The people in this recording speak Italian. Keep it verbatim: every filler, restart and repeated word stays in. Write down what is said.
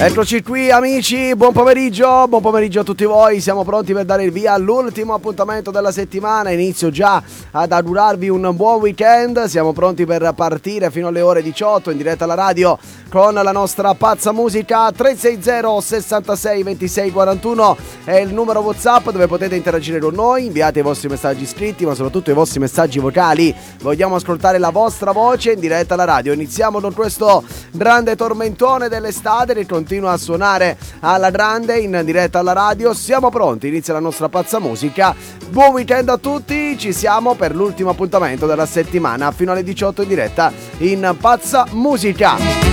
Eccoci qui amici, buon pomeriggio, buon pomeriggio a tutti voi, siamo pronti per dare il via all'ultimo appuntamento della settimana, inizio già ad augurarvi un buon weekend, siamo pronti per partire fino alle ore diciotto in diretta alla radio con la nostra pazza musica. Tre sei zero sessantasei ventisei quarantuno è il numero WhatsApp dove potete interagire con noi, inviate i vostri messaggi scritti ma soprattutto i vostri messaggi vocali, vogliamo ascoltare la vostra voce in diretta alla radio. Iniziamo con questo grande tormentone dell'estate che continua a suonare alla grande in diretta alla radio. Siamo pronti, inizia la nostra pazza musica. Buon weekend a tutti, ci siamo per l'ultimo appuntamento della settimana fino alle diciotto in diretta in pazza musica.